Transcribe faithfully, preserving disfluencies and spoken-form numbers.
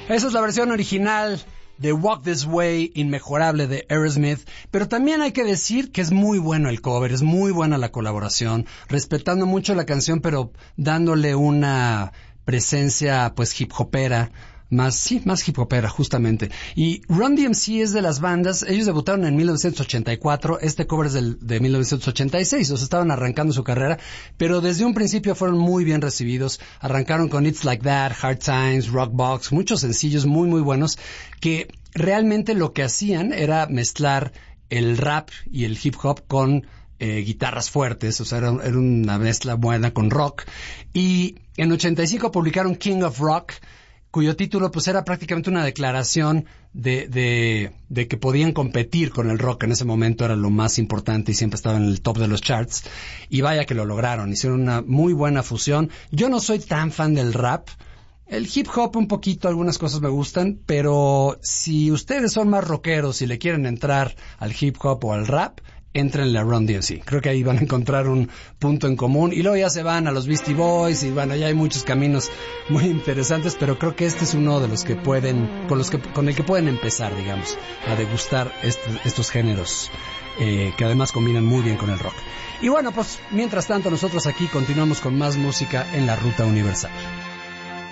Esa es la versión original de Walk This Way, inmejorable, de Aerosmith, pero también hay que decir que es muy bueno el cover, es muy buena la colaboración, respetando mucho la canción, pero dándole una presencia, pues, hip hopera, más, sí, más hip hopera, justamente. Y Run D M C es de las bandas, ellos debutaron en mil novecientos ochenta y cuatro, este cover es del, de mil novecientos ochenta y seis, o sea, estaban arrancando su carrera, pero desde un principio fueron muy bien recibidos, arrancaron con It's Like That, Hard Times, Rock Box, muchos sencillos muy muy buenos, que realmente lo que hacían era mezclar el rap y el hip hop con eh, guitarras fuertes, o sea, era, era una mezcla buena con rock, y en ochenta y cinco publicaron King of Rock, cuyo título pues era prácticamente una declaración de, de, de que podían competir con el rock. En ese momento era lo más importante y siempre estaba en el top de los charts. Y vaya que lo lograron, hicieron una muy buena fusión. Yo no soy tan fan del rap. El hip hop un poquito, algunas cosas me gustan, pero si ustedes son más rockeros y le quieren entrar al hip hop o al rap, entrenle a Run D M C. Creo que ahí van a encontrar un punto en común. Y luego ya se van a los Beastie Boys y bueno, ya hay muchos caminos muy interesantes, pero creo que este es uno de los que pueden, con los que, con el que pueden empezar, digamos, a degustar este, estos géneros, eh, que además combinan muy bien con el rock. Y bueno, pues mientras tanto nosotros aquí continuamos con más música en la Ruta Universal.